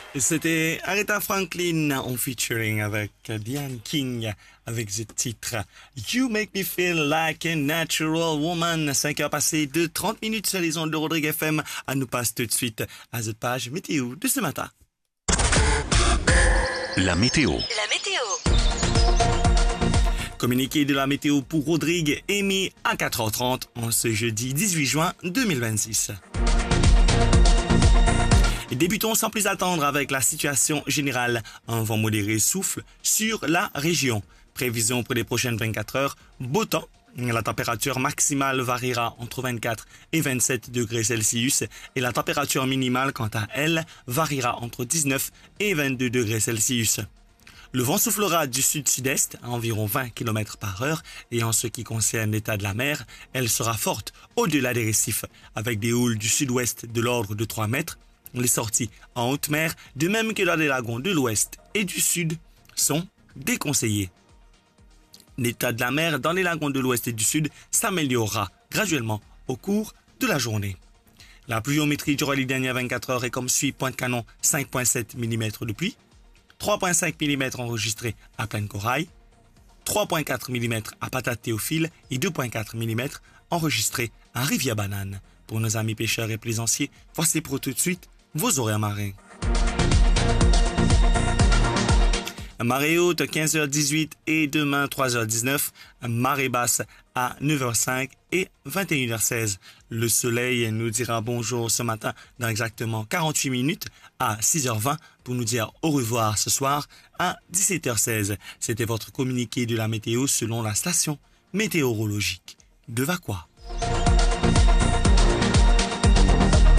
C'était Aretha Franklin en featuring avec Diane King avec ce titre You Make Me Feel Like a Natural Woman. 5 heures passées de 30 minutes sur les ondes de Rodrigue FM. À nous passe tout de suite à cette page météo de ce matin. La météo. Communiqué de la météo pour Rodrigue émis à 4h30 en ce jeudi 18 juin 2026. Et débutons sans plus attendre avec la situation générale. Un vent modéré souffle sur la région. Prévision pour les prochaines 24 heures, beau temps. La température maximale variera entre 24 et 27 degrés Celsius et la température minimale, quant à elle, variera entre 19 et 22 degrés Celsius. Le vent soufflera du sud-sud-est à environ 20 km par heure et en ce qui concerne l'état de la mer, elle sera forte au-delà des récifs avec des houles du sud-ouest de l'ordre de 3 mètres. Les sorties en haute mer, de même que dans les lagons de l'ouest et du sud, sont déconseillées. L'état de la mer dans les lagons de l'ouest et du sud s'améliorera graduellement au cours de la journée. La pluviométrie durant les dernières 24 heures est comme suit: Pointe-Canon 5,7 mm de pluie, 3,5 mm enregistrés à Plaine-Corail, 3,4 mm à Patate-Théophile et 2,4 mm enregistrés à Rivière-Banane. Pour nos amis pêcheurs et plaisanciers, voici pour tout de suite vos horaires marins. Marée haute 15h18 et demain 3h19, marée basse à 9h05 et 21h16. Le soleil nous dira bonjour ce matin dans exactement 48 minutes à 6h20 pour nous dire au revoir ce soir à 17h16. C'était votre communiqué de la météo selon la station météorologique de Vacois.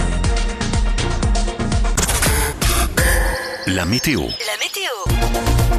La météo.